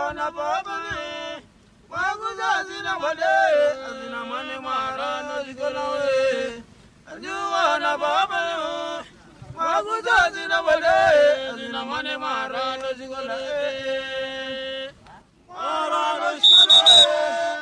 na babani maguza zina wale azina mane mara no zikolawe ajuwa na babani maguza zina wale azina mane mara no zikolawe